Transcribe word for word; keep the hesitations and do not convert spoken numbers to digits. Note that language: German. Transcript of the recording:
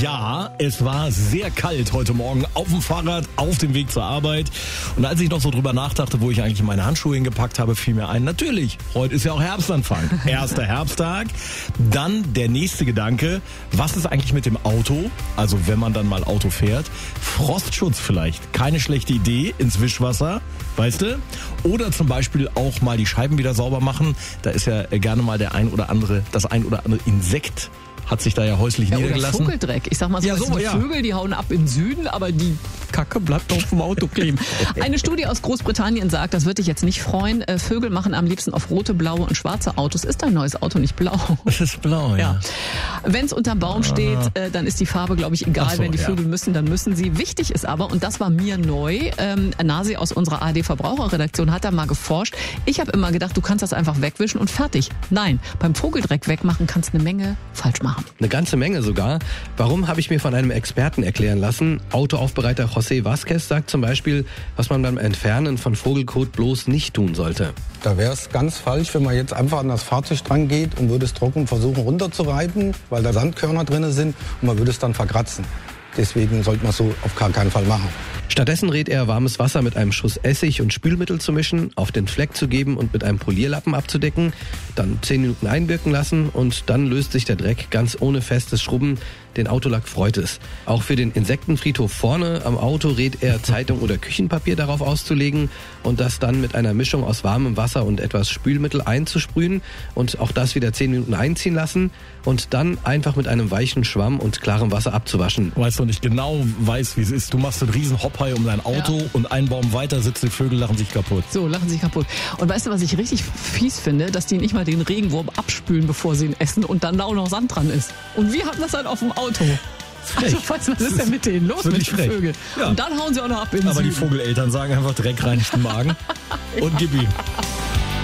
Ja, es war sehr kalt heute Morgen auf dem Fahrrad, auf dem Weg zur Arbeit. Und als ich noch so drüber nachdachte, wo ich eigentlich meine Handschuhe hingepackt habe, fiel mir ein, natürlich, heute ist ja auch Herbstanfang. Erster Herbsttag. Dann der nächste Gedanke, was ist eigentlich mit dem Auto? Also wenn man dann mal Auto fährt. Frostschutz vielleicht, keine schlechte Idee ins Wischwasser, weißt du? Oder zum Beispiel auch mal die Scheiben wieder sauber machen. Da ist ja gerne mal der ein oder andere, das ein oder andere Insekt hat sich da ja häuslich ja, niedergelassen. Oder Vogeldreck. Ich sag mal so, ja, so die ja. Vögel, die hauen ab in den Süden, aber die Kacke bleibt auf dem Auto kleben. Eine Studie aus Großbritannien sagt, das wird dich jetzt nicht freuen, äh, Vögel machen am liebsten auf rote, blaue und schwarze Autos. Ist dein neues Auto nicht blau? Es ist blau, ja. ja. Wenn es unterm Baum steht, äh, dann ist die Farbe, glaube ich, egal. So, Wenn die ja. Vögel müssen, dann müssen sie. Wichtig ist aber, und das war mir neu, ähm, Nasi aus unserer A R D-Verbraucherredaktion hat da mal geforscht. Ich habe immer gedacht, du kannst das einfach wegwischen und fertig. Nein, beim Vogeldreck wegmachen kannst du eine Menge falsch machen. Eine ganze Menge sogar. Warum, habe ich mir von einem Experten erklären lassen. Autoaufbereiter José Vázquez sagt zum Beispiel, was man beim Entfernen von Vogelkot bloß nicht tun sollte. Da wäre es ganz falsch, wenn man jetzt einfach an das Fahrzeug dran geht und würde es trocken versuchen runterzureiben, weil da Sandkörner drin sind und man würde es dann verkratzen. Deswegen sollte man es so auf gar keinen Fall machen. Stattdessen rät er, warmes Wasser mit einem Schuss Essig und Spülmittel zu mischen, auf den Fleck zu geben und mit einem Polierlappen abzudecken, dann zehn Minuten einwirken lassen und dann löst sich der Dreck ganz ohne festes Schrubben. Den Autolack freut es. Auch für den Insektenfriedhof vorne am Auto rät er, Zeitung oder Küchenpapier darauf auszulegen und das dann mit einer Mischung aus warmem Wasser und etwas Spülmittel einzusprühen und auch das wieder zehn Minuten einziehen lassen und dann einfach mit einem weichen Schwamm und klarem Wasser abzuwaschen. Weißt du nicht genau, weiß wie es ist. Du machst einen riesen Hoppei um dein Auto ja. und einen Baum weiter sitzen die Vögel, lachen sich kaputt. So, lachen sich kaputt. Und weißt du, was ich richtig fies finde? Dass die nicht mal den Regenwurm abspülen, bevor sie ihn essen und dann da auch noch Sand dran ist. Und wir haben das halt auf dem Auto. Also, was ist denn mit denen los, mit den frech. Vögeln? Ja. Und dann hauen sie auch noch ab in den Aber Süden. die Vogeleltern sagen einfach Dreck reinigt den Magen und gib ihm.